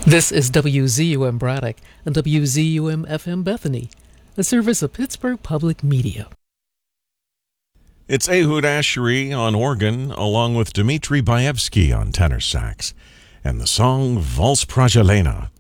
This is WZUM Braddock and WZUM FM Bethany, a service of Pittsburgh Public Media. It's Ehud Asheri on organ, along with Dmitry Baevsky on tenor sax, and the song Valse Prajalena.